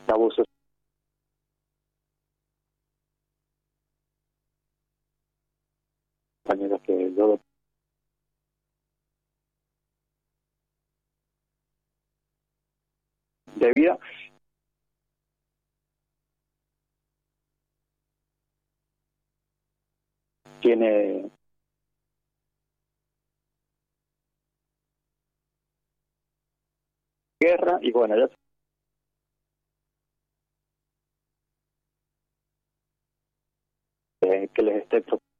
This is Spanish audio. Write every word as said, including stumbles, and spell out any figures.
abusos compañeros que yo de vida. Tiene guerra y bueno, ya eh, que les esté